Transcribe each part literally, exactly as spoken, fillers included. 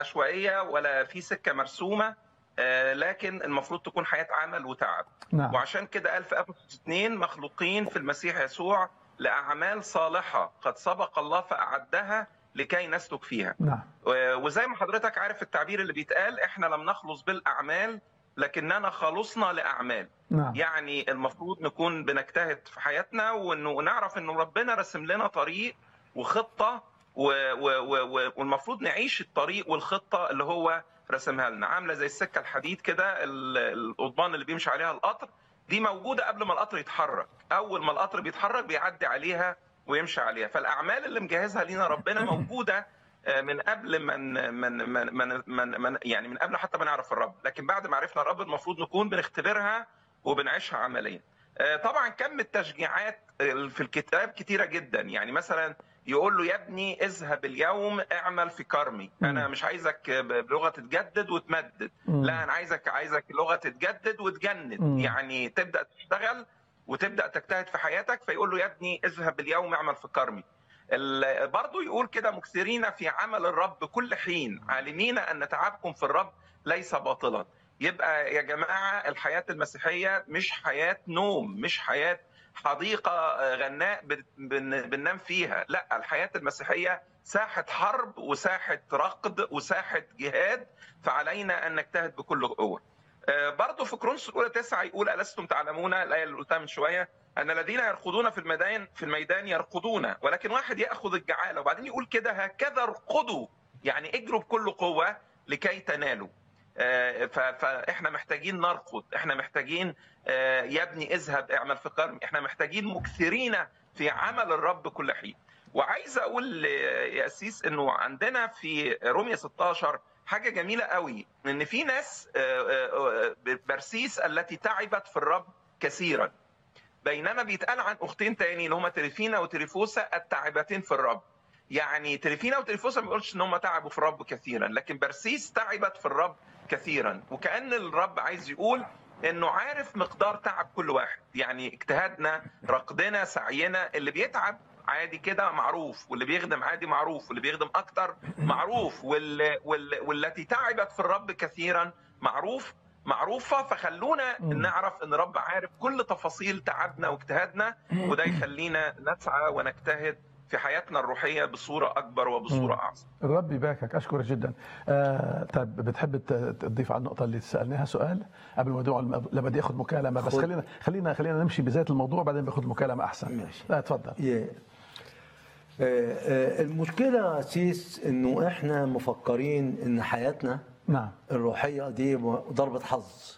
عشوائية ولا في سكة مرسومة، لكن المفروض تكون حياة عمل وتعب. نعم. وعشان كده قال في أفسس اثنين مخلوقين في المسيح يسوع لأعمال صالحة قد سبق الله فأعدها لكي نسلك فيها. نعم. وزي ما حضرتك عارف التعبير اللي بيتقال، احنا لم نخلص بالأعمال لكننا خلصنا لأعمال. نعم. يعني المفروض نكون بنجتهد في حياتنا ونعرف انه ربنا رسم لنا طريق وخطة، والمفروض نعيش الطريق والخطة اللي هو رسمها لنا. عاملة زي السكة الحديد كده، القضبان اللي بيمشي عليها القطر دي موجودة قبل ما القطر يتحرك. أول ما القطر بيتحرك بيعدي عليها ويمشي عليها. فالأعمال اللي مجهزها لنا ربنا موجودة من قبل من من من من, من, من يعني من قبل حتى ما نعرف الرب، لكن بعد ما عرفنا الرب المفروض نكون بنختبرها وبنعيشها عمليا. طبعا كم التشجيعات في الكتاب كتيرة جدا. يعني مثلا يقول له يا ابني اذهب اليوم اعمل في كرمي. انا مش عايزك بلغه تتجدد وتمدد، لا انا عايزك عايزك لغه تتجدد وتجند، يعني تبدا تشتغل وتبدا تجتهد في حياتك. فيقول له يا ابني اذهب اليوم اعمل في كرمي. برضه يقول كده مكثرين في عمل الرب كل حين عالمين ان تعبكم في الرب ليس باطلا. يبقى يا جماعه الحياه المسيحيه مش حياه نوم، مش حياه حديقة غناء بننام فيها، لا، الحياة المسيحية ساحة حرب وساحة رقد وساحة جهاد، فعلينا أن نجتهد بكل قوة. برضو في كورنثوس الأولى تسعة يقول ألستم تعلمون، الآية اللي قلتها من شوية، أن الذين يرقدون في الميدان في الميدان يرقدون ولكن واحد يأخذ الجعالة. وبعدين يقول كده هكذا ارقدوا، يعني اجروا بكل قوة لكي تنالوا. فاحنا محتاجين نرقد، احنا محتاجين يا ابني اذهب اعمل في كرم، احنا محتاجين مكثرين في عمل الرب كل حين. وعايز اقول يا أسيس انه عندنا في رومية ستاشر حاجه جميله قوي، ان في ناس برسيس التي تعبت في الرب كثيرا، بينما بيتقال عن اختين تاني اللي هما تريفينا وتريفوسا التاعبتين في الرب. يعني تريفينا وتريفوسا ما بيقولش ان هم تعبوا في الرب كثيرا، لكن برسيس تعبت في الرب كثيرا. وكأن الرب عايز يقول انه عارف مقدار تعب كل واحد. يعني اجتهادنا، رقدنا، سعينا، اللي بيتعب عادي كده معروف، واللي بيخدم عادي معروف، واللي بيخدم اكتر معروف، وال... وال... والتي تعبت في الرب كثيرا معروف معروفة. فخلونا نعرف ان الرب عارف كل تفاصيل تعبنا واجتهادنا، وده يخلينا نسعى ونجتهد في حياتنا الروحية بصورة أكبر وبصورة أعظم. الرب يباركك، أشكرك جدا. آه طيب بتحب تضيف على النقطة اللي سألناها سؤال قبل الموضوع لما بدي أخذ مكالمة؟ بس خلينا خلينا خلينا نمشي بذات الموضوع بعدين باخذ مكالمة أحسن. ماشي. لا تفضل. yeah. آه آه المشكلة سيس إنه إحنا مفكرين إن حياتنا نعم الروحية دي ضربة حظ.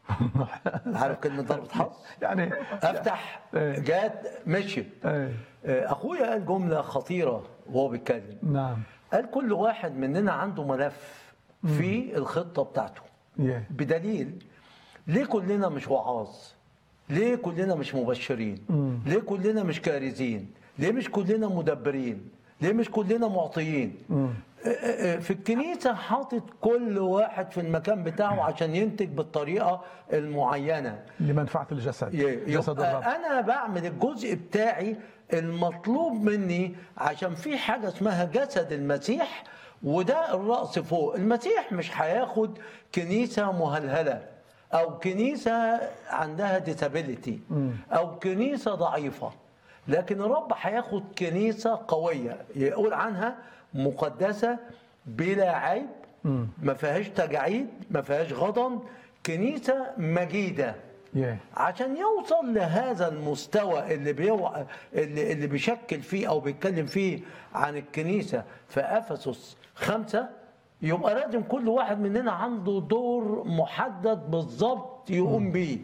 عارف كلمة ضربة حظ؟ يعني افتح جات مشي. اخويا قال جملة خطيرة وهو بيتكلم. نعم. قال كل واحد مننا عنده ملف في الخطة بتاعته. بدليل ليه كلنا مش وعاظ؟ ليه كلنا مش مبشرين؟ ليه كلنا مش كارزين؟ ليه مش كلنا مدبرين؟ ليه مش كلنا معطيين؟ في الكنيسة حاطط كل واحد في المكان بتاعه عشان ينتج بالطريقة المعينة لمنفعة الجسد. جسد الرب. أنا بعمل الجزء بتاعي المطلوب مني عشان في حاجة اسمها جسد المسيح، وده الرأس فوق. المسيح مش هياخد كنيسة مهلهلة أو كنيسة عندها ديسابيليتي أو كنيسة ضعيفة، لكن الرب هياخد كنيسة قوية يقول عنها مقدسة بلا عيب، ما فيهاش تجاعيد، ما فيهاش غضن، كنيسة مجيدة. yeah. عشان يوصل لهذا المستوى اللي بيو... اللي اللي بيشكل فيه او بيتكلم فيه عن الكنيسة في أفسس خمسة، يبقى لازم كل واحد مننا عنده دور محدد بالظبط يقوم بيه.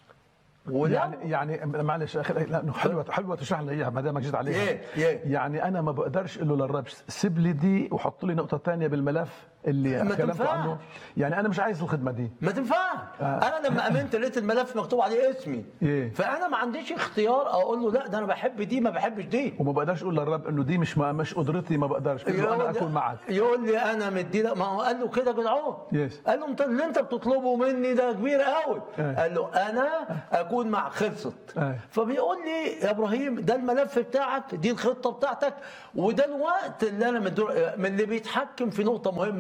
يعني يعني معلش لانه حلوه حلوه تشرح لي اياها ما دامك جيت عليها. yeah, yeah. يعني انا ما بقدرش اقول له للرب سيب لي دي وحط لي نقطه ثانيه بالملف اللي كلمت عنه. يعني انا مش عايز الخدمه دي، ما تنفعش. آه. انا لما امنت لقيت الملف مكتوب عليه اسمي. yeah. فانا ما عنديش اختيار اقول له لا ده انا بحب دي ما بحبش دي، وما بقدرش اقول للرب انه دي مش ما مش قدرتي، ما بقدرش انا اكون معك. يقول لي انا مدي لك، ما هو قال له كده جدعون. yes. قال له انت اللي انت بتطلبه مني ده كبير قوي. yeah. قال له انا اكون مع خلصت. yeah. فبيقول لي يا ابراهيم ده الملف بتاعك، دي الخطه بتاعتك، وده الوقت اللي انا من اللي بيتحكم في نقطه مهمه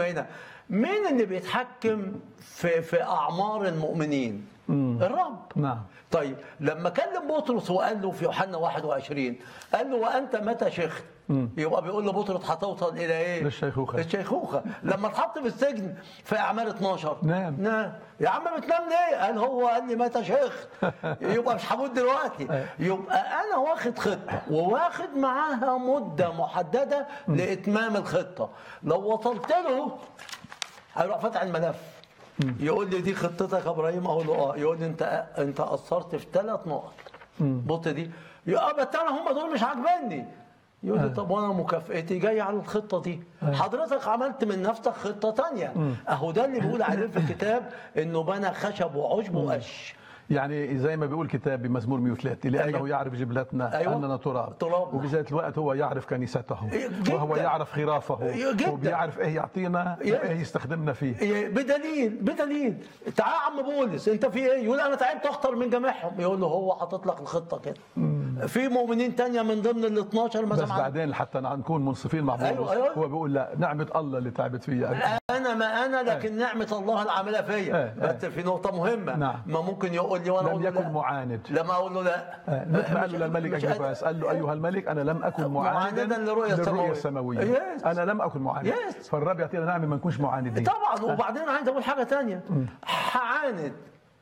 هنا. مين اللي بيتحكم في في اعمار المؤمنين؟ الرب. نعم. طيب لما كلم بطرس وقال له في يوحنا واحد وعشرين قال له وانت متى شيخت؟ يبقى بيقول له بطرس هتوصل الى ايه؟ للشيخوخه. للشيخوخه. لما اتحط في السجن في اعمال اتناشر نام نام يا عم بتنام ليه؟ قال هو قال لي متى شيخت؟ يبقى مش هموت دلوقتي. يبقى انا واخد خطه وواخد معاها مده محدده لاتمام الخطه. لو وصلت له هيروح فاتح الملف يقول لي دي خطتك يا ابراهيم، اقول له اه. يقول لي انت انت قصرت في ثلاث نقط. بص دي يا بس انا هم دول مش عاجبني. يقول لي طب وانا مكافئتي جايه على الخطه دي. حضرتك عملت من نفسك خطه ثانيه. اهو ده اللي بيقول عليه في الكتاب انه بنى خشب وعشب وقش. يعني زي ما بيقول كتاب بمزمور مئة وثلاثة لأنه أيوة. يعرف جبلتنا أيوة. أننا تراب, تراب. وبذات الوقت هو يعرف كنيسته جداً. وهو يعرف خرافه جداً. وبيعرف إيه يعطينا وإيه يستخدمنا فيه. بدليل بدليل تعال يا عم بولس انت في ايه؟ يقول انا تعبت اخطر من جميعهم. يقول له هو حاطط لك الخطه كده. في مؤمنين تانية من ضمن ال اثناشر مثلا. بس بعدين حتى نكون منصفين مع بولس. أيوة أيوة. هو بيقول لا نعمة الله اللي تعبت فيها. انا ما انا لكن نعمه الله العامله فيا. بس في نقطه مهمه. نعم. ما ممكن يقول لي وانا لم اقول له يكن لا. معاند. لما اقول له لا. ما قال له للملك أجرباس قال له ايها الملك انا لم اكن معاندا للرؤيه السماويه, السماوية. يس. انا لم اكن معاند. يس. فالرب يعطينا نعمه ما نكونش معاندين. طبعا. وبعدين عايز اقول حاجه ثانيه. هعاند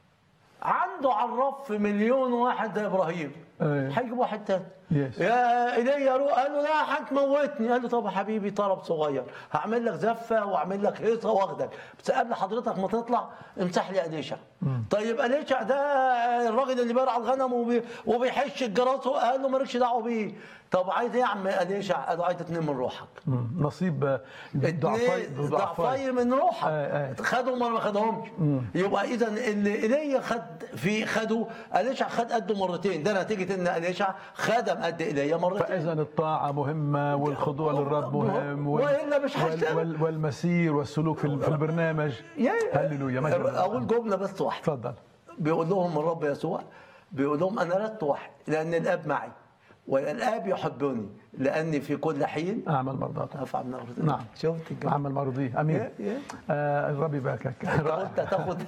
عنده على الرف مليون واحد زي ابراهيم. هيجيب واحد تاني. يس. يا ايليا روح. قال له لا هتموتني. قال له طب يا حبيبي طلب صغير هعمل لك زفه واعمل لك هيصه واخدك بس قبل حضرتك ما تطلع امسح لي اليشع. طيب اليشع ده الراجل اللي بيرعى الغنم وبي وبيحش الجراس. قال له مالكش دعوه بيه. طب عايز ايه يا عم اليشع؟ قال له عايز اتنين من روحك. نصيب ضعفي ضعفي من روحك. آه آه. خدهم ولا ما خدهمش؟ يبقى اذا اللي ايليا خد في خده اليشع خد قده مرتين. ده نتيجه ان اليشع خدم قد ايليا مرتين. فاذا الطاعه مهمه والخضوع للرب مهم والا مش وال والمسير والسلوك في البرنامج. هللويا. اقول جمله بس واحده. اتفضل. بيقول لهم الرب يسوع بيقول لهم انا لست وحدي لان الاب معي والاب يحبني لاني في كل حين اعمل مرضاته. افعل مرضاته. نعم. شفت الجمله؟ اعمل مرضيه. امين. آه الرب يباركك. قلت تاخد.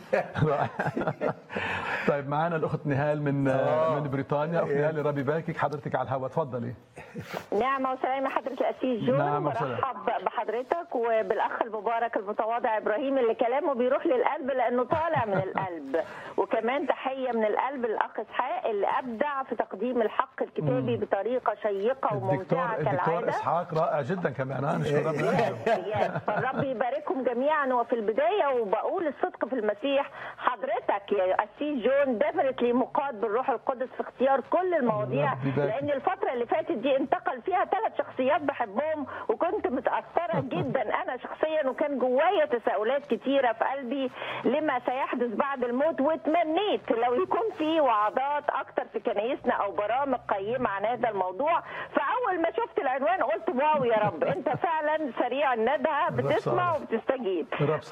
طيب معانا الاخت نهال من آه. من بريطانيا. اخت نهال الرب يباركك. حضرتك على الهواء اتفضلي. نعمه وسلامه حضره الاسيس جون. نعم برحب بحضرتك وبالاخ المبارك المتواضع ابراهيم اللي كلامه بيروح للقلب لانه طالع من القلب. وكمان تحيه من القلب للاخ اسحاق اللي ابدع في تقديم الحق الكتابي م. بطريقه شيقه وممتعه كالعاده. الدكتور اسحاق رائع جدا كمان. انا نشكر ربنا. فالرب يبارككم جميعا. وفي البدايه وبقول الصدق في المسيح حضرتك يا اسيس جون ديفنتلي مقاد بالروح القدس في اختيار كل المواضيع لان الفتره اللي فاتت دي انتقل فيها ثلاث شخصيات بحبهم وكنت متاثره جدا انا شخصيا وكان جوايا تساؤلات كتيره في قلبي لما سيحدث بعد الموت وتمنيت لو يكون في وعظات اكتر في كنايسنا او برامج قيمه عن هذا الموضوع. فاول ما شفت العنوان قلت واو يا رب انت فعلا سريع الندى بتسمع وبتستجيب.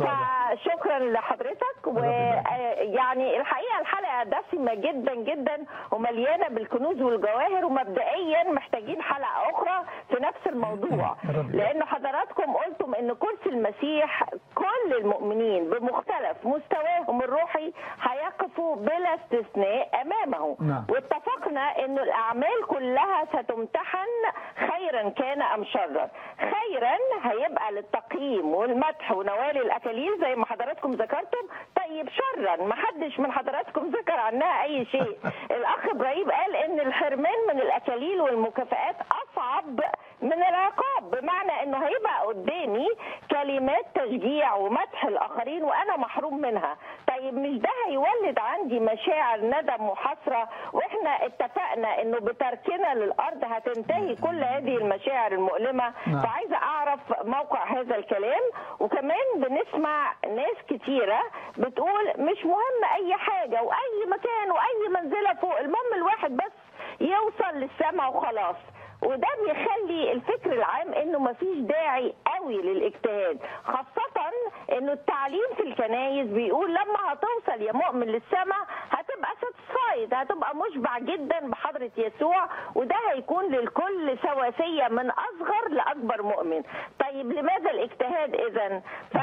فشكرا لحضرتك. ويعني الحقيقه الحلقه دسمه جدا جدا ومليانه بالكنوز والجواهر ومبدئيا محتاجين حلقه اخرى في نفس الموضوع لان حضراتكم قلتم ان كرسي المسيح كل المؤمنين بمختلف مستواهم الروحي هيقفوا بلا استثناء امامه. نعم. واتفقنا ان الاعمال كلها ستمتحن خيرا كان ام شرا. خيرا هيبقى للتقييم والمدح ونوال الاكاليل زي ما حضراتكم ذكرتم. طيب شرا ما حدش من حضراتكم ذكر عنها اي شيء. الاخ ابراهيم قال ان الحرمان من الاكاليل والمكافآت اصعب من العقاب بمعنى انه هيبقى قدامي كلمات تشجيع ومدح الاخرين وانا محروم منها. طيب مش ده هيولد عندي مشاعر ندم وحسره واحنا اتفقنا انه بتركنا للارض هتنتهي كل هذه المشاعر المؤلمه. نعم. فعايزه اعرف موقع هذا الكلام. وكمان بنسمع ناس كتيره بتقول مش مهم اي حاجه واي مكان واي منزله فوق المهم الواحد بس يوصل للسماء وخلاص. وده بيخلي الفكر العام انه مفيش داعي قوي للاجتهاد خاصة انه التعليم في الكنايس بيقول لما هتوصل يا مؤمن للسماء هتبقى ساتسفايد هتبقى مشبع جدا بحضرة يسوع وده هيكون للكل سواسية من اصغر لاكبر مؤمن. طيب لماذا الاجتهاد اذن؟